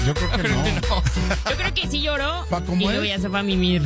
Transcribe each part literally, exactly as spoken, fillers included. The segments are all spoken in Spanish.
Yo creo que no. no. Yo creo que sí lloró y es? luego ya se va a mimir.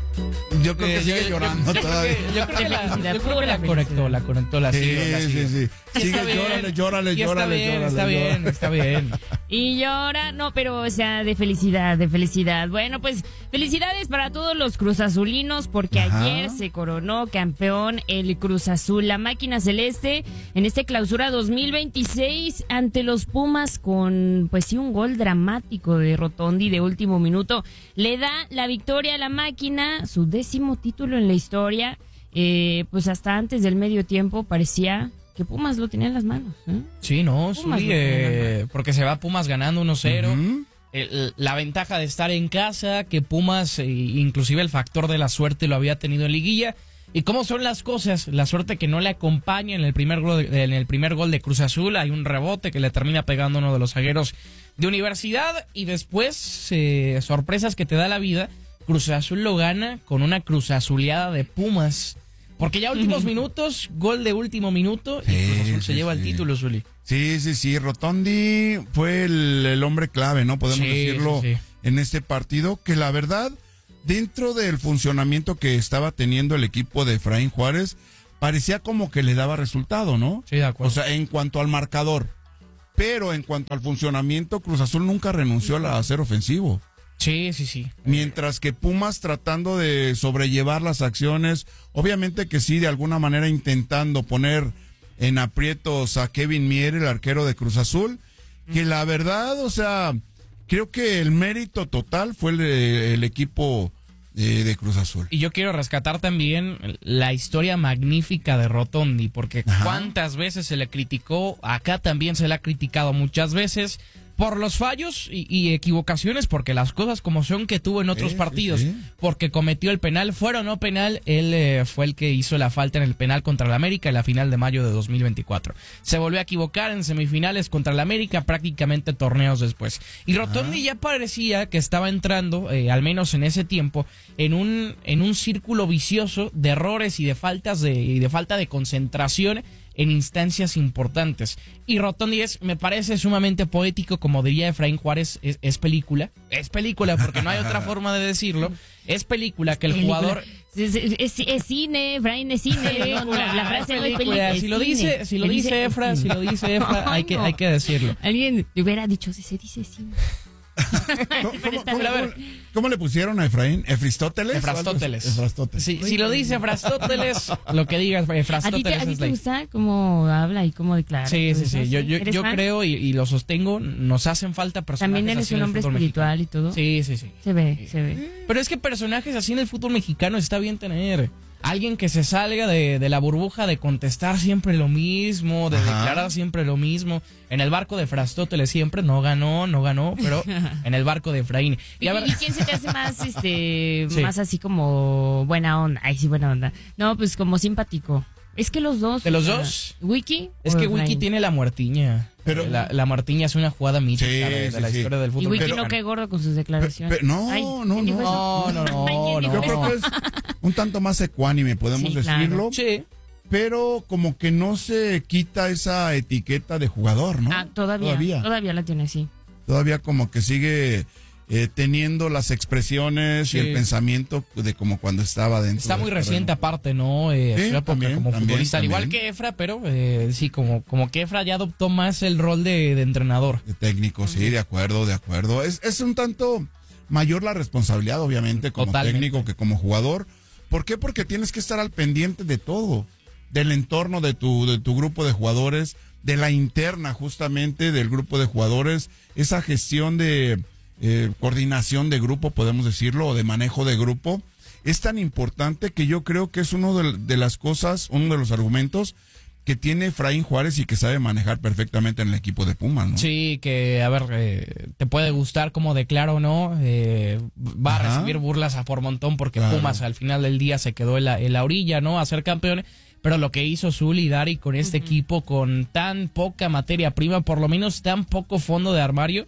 Yo creo que Eh, sigue yo- llorando yo, todavía. Yo creo que, yo creo que la, Felicidad, yo creo que pura la conectó, felicidad. la conectó, la Sí, siguió, la sí, siguió. sí. Sí, Sigue, está bien. llórale, llórale, Sí, está llórale, bien, llórale. está bien, llórale. está bien. Y llora, no, pero o sea, de felicidad, de felicidad. Bueno, pues felicidades para todos los cruzazulinos porque Ajá. ayer se coronó campeón el Cruz Azul, la máquina celeste, en este clausura dos mil veintiséis ante los Pumas con, pues sí, un gol dramático de Rotondi de último minuto. Le da la victoria a la máquina, su décimo título en la historia. Eh, pues hasta antes del medio tiempo parecía que Pumas lo tenía en las manos, ¿eh? Sí, no, Pumas Zuli, lo eh, tiene. porque se va Pumas ganando uno cero. Ujú. El- la ventaja de estar en casa, que Pumas, eh, inclusive el factor de la suerte lo había tenido en liguilla. Y cómo son las cosas, la suerte que no le acompaña en el primer gol de, en el primer gol de Cruz Azul, hay un rebote que le termina pegando uno de los zagueros de Universidad y después eh, sorpresas que te da la vida, Cruz Azul lo gana con una Cruz Azuleada de Pumas. Porque ya últimos minutos, gol de último minuto y Sí, Cruz Azul sí, se lleva sí. el título, Zuli. Sí, sí, sí. Rotondi fue el, el hombre clave, ¿no? Podemos Sí, decirlo sí, sí. en este partido, que la verdad, dentro del funcionamiento que estaba teniendo el equipo de Efraín Juárez, parecía como que le daba resultado, ¿no? Sí, de acuerdo. O sea, en cuanto al marcador. Pero en cuanto al funcionamiento, Cruz Azul nunca renunció a la- a ser ofensivo. Sí, sí, sí. Mientras que Pumas tratando de sobrellevar las acciones, obviamente que sí, de alguna manera intentando poner en aprietos a Kevin Mier, el arquero de Cruz Azul, que la verdad, o sea, creo que el mérito total fue el, de- el equipo eh, de Cruz Azul. Y yo quiero rescatar también la historia magnífica de Rotondi, porque Ajá. cuántas veces se le criticó, acá también se le ha criticado muchas veces por los fallos y, y equivocaciones, porque las cosas como son que tuvo en otros Sí, sí, partidos, sí. porque cometió el penal, fuera o no penal, él eh, fue el que hizo la falta en el penal contra el América en la final de mayo de dos mil veinticuatro. Se volvió a equivocar en semifinales contra el América prácticamente torneos después. Y Rotondi ya parecía que estaba entrando, eh, al menos en ese tiempo, en un, en un círculo vicioso de errores y de faltas de, y de falta de concentración en instancias importantes. Y Rotondi es, me parece sumamente poético, como diría Efraín Juárez, es, es película. Es película, porque no hay otra forma de decirlo. Es película que el Película. jugador... Es, es- es- es cine, Efraín, es cine. No, no, la frase no es película. es Si lo cine. dice, si lo Él dice es Efra, si cine. lo dice Efra, Ay, hay que, no. hay que decirlo. Alguien le hubiera dicho, si se dice cine. ¿Cómo, Pero cómo- está cómo- bien. cómo- cómo le pusieron a Efraín? ¿Efristóteles? Efrastóteles. Efrastóteles. Si, si lo dice Efrastóteles, lo que diga ¿A ti te, Efrastóteles a ti es te ley. gusta cómo habla y cómo declara? Sí, sí, sí. Yo, yo, ¿Eres yo fan? creo y, y lo sostengo, nos hacen falta personajes También eres así un en el hombre fútbol espiritual mexicano. y todo. Sí, sí, sí. Se ve, se ve. Pero es que personajes así en el fútbol mexicano está bien tener. Alguien que se salga de, de la burbuja de contestar siempre lo mismo, de Ajá. declarar siempre lo mismo. En el barco de Frastóteles siempre no ganó, no ganó, pero en el barco de Efraín. Y ¿Y, a ver, y quién se te hace más, este, Sí. más así como buena onda? Ay, sí, buena onda. No, pues como simpático. Es que los dos. ¿De los o sea, dos? ¿Wiki? es o que Wiki Efraín? tiene la muertiña. Pero- la, la muertiña es una jugada mítica Sí, de, de sí, la sí. historia del Y fútbol Wiki Pero- no mexicano. cae gordo con sus declaraciones. Pe- pe- no, Ay, no, ¿quién dijo no. eso? No, no, Ay, ¿quién no, dijo Yo creo eso? que es un tanto más ecuánime, podemos Sí, claro. decirlo. Sí. Pero como que no se quita esa etiqueta de jugador, ¿no? Ah, todavía, Todavía. todavía. la tiene así. Todavía como que sigue eh, teniendo las expresiones Sí. y el pensamiento de como cuando estaba dentro. Está del muy terreno. reciente aparte, ¿no? Eh, Sí, su época también, como también, futbolista, al igual también. que Efra, pero eh, sí, como, como que Efra ya adoptó más el rol de, de entrenador. De técnico, sí, de acuerdo, de acuerdo. Es, es un tanto mayor la responsabilidad, obviamente, como Totalmente. técnico que como jugador. ¿Por qué? Porque tienes que estar al pendiente de todo, del entorno de tu, de tu grupo de jugadores, de la interna justamente del grupo de jugadores, esa gestión de eh, coordinación de grupo, podemos decirlo, o de manejo de grupo. Es tan importante que yo creo que es uno de, de las cosas, uno de los argumentos que tiene Efraín Juárez y que sabe manejar perfectamente en el equipo de Pumas, ¿no? Sí, que a ver, eh, te puede gustar como declara o no, eh, va a Ajá. recibir burlas a por montón porque Claro. Pumas al final del día se quedó en la, en la orilla, ¿no? A ser campeón. Pero lo que hizo Zul y Dari con este equipo, con tan poca materia prima, por lo menos tan poco fondo de armario,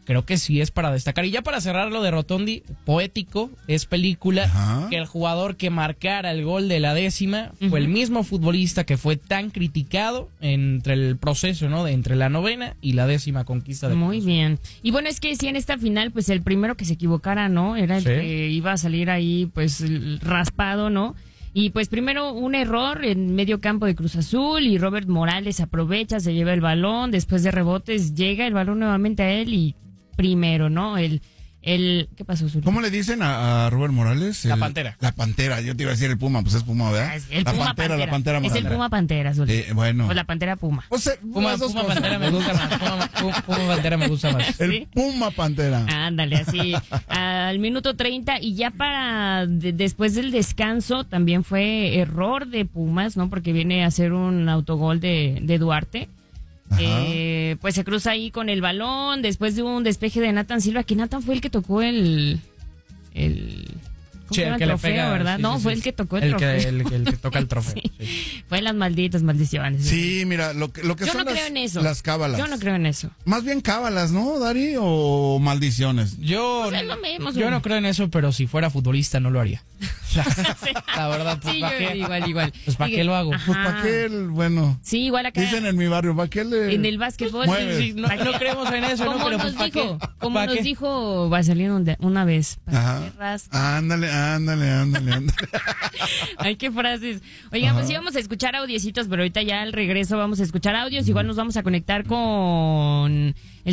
creo que sí es para destacar. Y ya para cerrar lo de Rotondi, poético, es película, Ajá. que el jugador que marcara el gol de la décima fue uh-huh. el mismo futbolista que fue tan criticado entre el proceso, ¿no? De entre la novena y la décima conquista de Muy Cruz. bien. Y bueno, es que sí, en esta final, pues el primero que se equivocara, ¿no? Era el Sí. que iba a salir ahí, pues raspado, ¿no? Y pues primero un error en medio campo de Cruz Azul y Robert Morales aprovecha, se lleva el balón, después de rebotes llega el balón nuevamente a él y primero, ¿no? El, el ¿qué pasó, Zuli? ¿Cómo le dicen a, a Robert Morales? La El- Pantera. La Pantera, yo te iba a decir el Puma, pues es Puma, ¿verdad? Ah, es el la Puma Pantera, la Pantera Es el Morales. Puma Pantera, Zuli. Eh, bueno. O la Pantera Puma. O sea, Puma, las dos Puma cosas. Pantera me gusta más. Puma, Puma- Puma Pantera me gusta más. El ¿Sí? Puma Pantera. Ándale, así, al minuto treinta y ya para de- después del descanso también fue error de Pumas, ¿no? Porque viene a hacer un autogol de, de Duarte. Ajá. Eh, pues se cruza ahí con el balón después de un despeje de Nathan Silva, que Nathan fue el que tocó el... el ¿cómo Sí, se el llama? que le Trofeo, pega, ¿verdad? sí, no, sí, fue sí. el que tocó el, El trofeo. que, el, el que toca el trofeo. Sí. Sí. Fue las malditas maldiciones. Sí, mira, lo que, lo que Yo son no las, creo en eso. las cábalas. Yo no creo en eso. Más bien cábalas, ¿no, Dari? ¿O maldiciones? Yo, Pues es lo mismo, yo Zuli. no creo en eso, pero si fuera futbolista no lo haría. La, la verdad, pues Sí, ¿para yo qué? igual, igual. Pues ¿para Diga- qué lo hago? Ajá. Pues ¿para qué el, bueno? Sí, igual acá. Dicen en mi barrio, ¿para qué le...? En el básquetbol, Mueves. sí, sí, No, ¿para no qué? creemos en eso, ¿no? Como Pero nos pues, ¿para dijo, qué? como ¿Para nos qué? dijo Vaselino un de- una vez. ¿Para Ajá. qué rasca? Ándale, ándale, ándale, ándale. Ay, qué frases. Oigan, pues íbamos a escuchar audiecitos, pero ahorita ya al regreso vamos a escuchar audios. Igual nos vamos a conectar con el